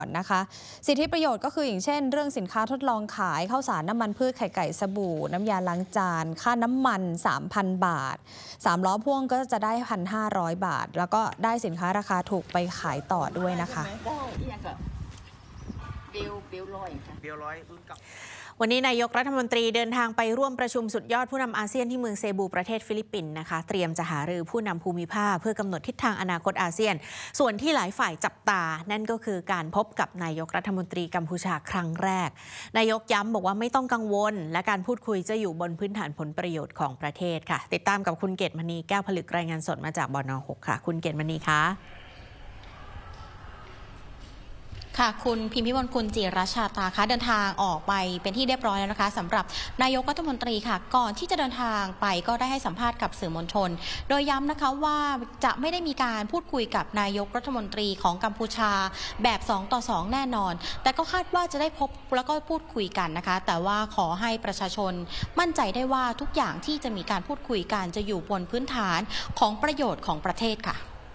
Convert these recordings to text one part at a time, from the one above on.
นะคะสิทธิประโยชน์ก็คืออย่างเช่นเรื่องสินค้าทดลองขายข้าวสารน้ำมันพืชไข่ไก่สบู่น้ำยาล้างจานค่าน้ำมัน 3,000 บาท3ล้อพ่วงก็จะได้ 1,500 บาทแล้วก็ได้สินค้าราคาถูกไปขายต่อด้วยนะคะวันนี้นายกรัฐมนตรีเดินทางไปร่วมประชุมสุดยอดผู้นำอาเซียนที่เมืองเซบูประเทศฟิลิปปินส์นะคะเตรียมจะหารือผู้นำภูมิภาคเพื่อกำหนดทิศทางอนาคตอาเซียนส่วนที่หลายฝ่ายจับตานั่นก็คือการพบกับนายกรัฐมนตรีกัมพูชาครั้งแรกนายกย้ำบอกว่าไม่ต้องกังวลและการพูดคุยจะอยู่บนพื้นฐานผลประโยชน์ของประเทศค่ะติดตามกับคุณเกตมณีแก้วผลึกรายงานสดมาจากบน.6 ค่ะคุณเกตมณีคะค่ะคุณพิมพิมลคุณจิรชาตาคะเดินทางออกไปเป็นที่เรียบร้อยแล้วนะคะสำหรับนายกรัฐมนตรีค่ะก่อนที่จะเดินทางไปก็ได้ให้สัมภาษณ์กับสื่อมวลชนโดยย้ำนะคะว่าจะไม่ได้มีการพูดคุยกับนายกรัฐมนตรีของกัมพูชาแบบ2 ต่อ 2แน่นอนแต่ก็คาดว่าจะได้พบแล้วก็พูดคุยกันนะคะแต่ว่าขอให้ประชาชนมั่นใจได้ว่าทุกอย่างที่จะมีการพูดคุยกันจะอยู่บนพื้นฐานของประโยชน์ของประเทศค่ะ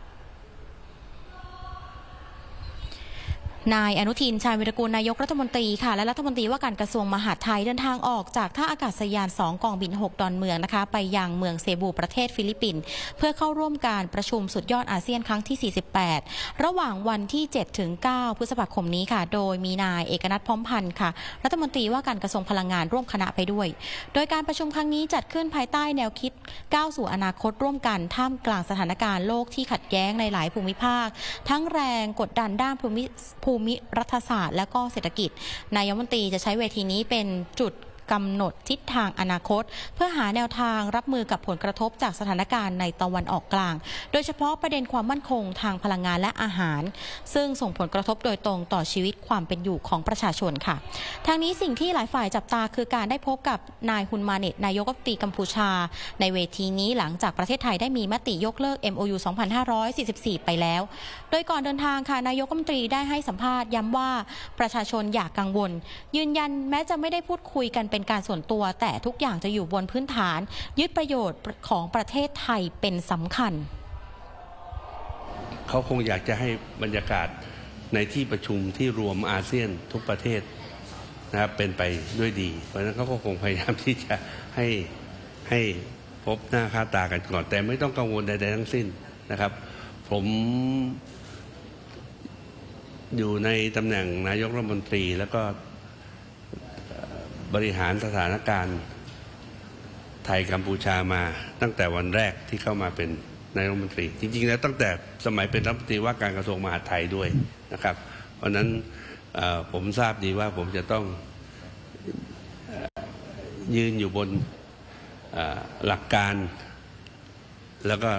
นายอนุทินชาญวิรากูลนายกรัฐมนตรีค่ะและรัฐมนตรีว่าการกระทรวงมหาดไทยเดินทางออกจากท่าอากาศยาน2กองบิน6ดอนเมืองนะคะไปยังเมืองเซบูประเทศฟิลิปปินส์เพื่อเข้าร่วมการประชุมสุดยอดอาเซียนครั้งที่48ระหว่างวันที่7 ถึง 9 พฤษภาคมนี้ค่ะโดยมีนายเอกนัทพร้อมพันธ์ค่ะรัฐมนตรีว่าการกระทรวงพลังงานร่วมคณะไปด้วยโดยการประชุมครั้งนี้จัดขึ้นภายใต้แนวคิดก้าวสู่อนาคตร่วมกันท่ามกลางสถานการณ์โลกที่ขัดแย้งในหลายภูมิภาคทั้งแรงกดดันด้านภูมิรัฐศาสตร์และก็เศรษฐกิจนายกรัฐมนตรีจะใช้เวทีนี้เป็นจุดกำหนดทิศทางอนาคตเพื่อหาแนวทางรับมือกับผลกระทบจากสถานการณ์ในตะวันออกกลางโดยเฉพาะประเด็นความมั่นคงทางพลังงานและอาหารซึ่งส่งผลกระทบโดยตรงต่อชีวิตความเป็นอยู่ของประชาชนค่ะทางนี้สิ่งที่หลายฝ่ายจับตาคือการได้พบกับนายฮุนมาเนตนายกรัฐมนตรีกัมพูชาในเวทีนี้หลังจากประเทศไทยได้มีมติยกเลิก MOU 2544 ไปแล้วโดยก่อนเดินทางค่ะนายกรัฐมนตรีได้ให้สัมภาษณ์ย้ำว่าประชาชนอย่ากังวลยืนยันแม้จะไม่ได้พูดคุยกันเป็นการส่วนตัวแต่ทุกอย่างจะอยู่บนพื้นฐานยึดประโยชน์ของประเทศไทยเป็นสำคัญเขาคงอยากจะให้บรรยากาศในที่ประชุมที่รวมอาเซียนทุกประเทศนะครับเป็นไปด้วยดีเพราะฉะนั้นเขาก็คงพยายามที่จะให้พบหน้าค่าตากันก่อนแต่ไม่ต้องกังวลใดๆทั้งสิ้นนะครับผมอยู่ในตำแหน่งนายกรัฐมนตรีแล้วก็บริหารสถานการณ์ไทยกัมพูชามาตั้งแต่วันแรกที่เข้ามาเป็นนายกรัฐมนตรีจริงๆแล้วตั้งแต่สมัยเป็นรัฐมนตรีว่าการกระทรวงมหาดไทยด้วยนะครับเพราะนั้นผมทราบดีว่าผมจะต้องยืนอยู่บนหลักการแล้วก็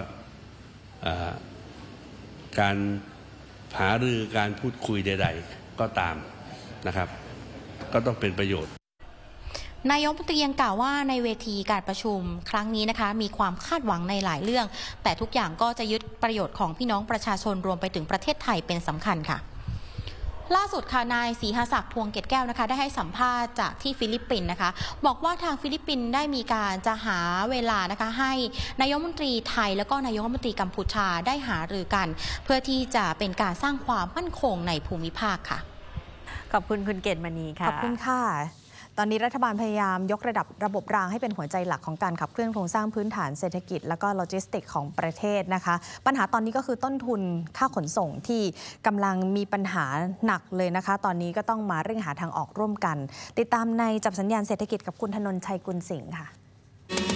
การหารือการพูดคุยใดๆก็ตามนะครับก็ต้องเป็นประโยชน์นายกรัฐมนตรียังกล่าวว่าในเวทีการประชุมครั้งนี้นะคะมีความคาดหวังในหลายเรื่องแต่ทุกอย่างก็จะยึดประโยชน์ของพี่น้องประชาชนรวมไปถึงประเทศไทยเป็นสำคัญค่ะล่าสุดค่ะนายศรีหศักดิ์พวงเกตแก้วนะคะได้ให้สัมภาษณ์จากที่ฟิลิปปินส์นะคะบอกว่าทางฟิลิปปินส์ได้มีการจะหาเวลานะคะให้นายกรัฐมนตรีไทยแล้วก็นายกรัฐมนตรีกัมพูชาได้หารือกันเพื่อที่จะเป็นการสร้างความมั่นคงในภูมิภาคค่ะขอบคุณคุณเกตมณีค่ะขอบคุณค่ะตอนนี้รัฐบาลพยายามยกระดับระบบรางให้เป็นหัวใจหลักของการขับเคลื่อนโครงสร้างพื้นฐานเศรษฐกิจและก็โลจิสติกของประเทศนะคะปัญหาตอนนี้ก็คือต้นทุนค่าขนส่งที่กำลังมีปัญหาหนักเลยนะคะตอนนี้ก็ต้องมาเร่งหาทางออกร่วมกันติดตามในจับสัญญาณเศรษฐกิจกับคุณธนนท์ชัยกุลสิงห์ค่ะ